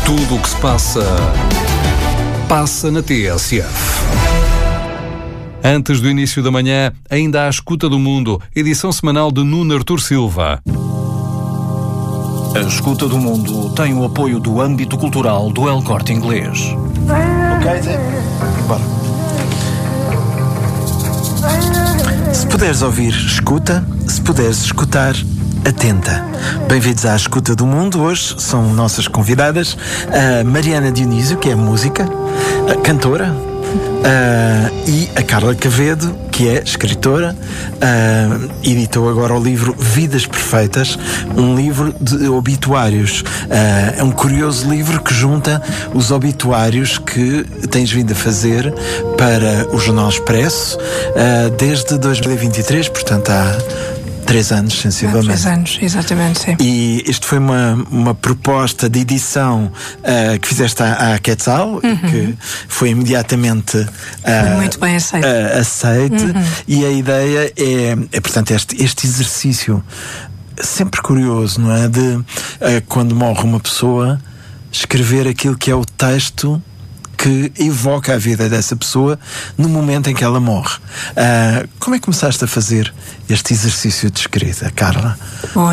Tudo o que se passa, passa na TSF. Antes do início da manhã, ainda há a Escuta do Mundo, edição semanal de Nuno Artur Silva. A Escuta do Mundo tem o apoio do âmbito cultural do El Corte Inglês. Ok, Zé? Bora. Se puderes ouvir, escuta. Se puderes escutar, atenta. Bem-vindos à Escuta do Mundo. Hoje são nossas convidadas a Mariana Dionísio, que é música, cantora, e a Carla Quevedo, que é escritora, editou agora o livro Vidas Perfeitas, um livro de obituários. É um curioso livro que junta os obituários que tens vindo a fazer para o Jornal Expresso desde 2023, portanto há 3 anos, sensivelmente. 3 anos, exatamente, sim. E isto foi uma proposta de edição que fizeste à Quetzal, que foi imediatamente muito bem aceite. E a ideia é portanto, este exercício sempre curioso, não é? De quando morre uma pessoa, escrever aquilo que é o texto que evoca a vida dessa pessoa no momento em que ela morre. Como é que começaste a fazer este exercício de escrita, Carla? Bom,